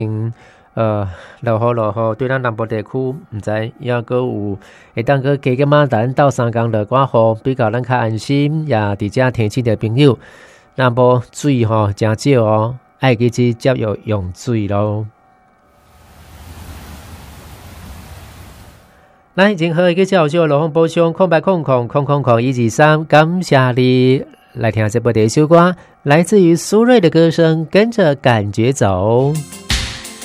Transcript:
落雨，对咱南部地区毋知抑阁有会当阁加个马等到3工落寡雨，比较咱较安心。也伫遮提醒着朋友，南部水真少哦，爱记去节约用水咯。咱前好去照少路况补充，0800000023，感谢你来听这部第一首歌，来自于苏芮的歌声，跟着感觉走。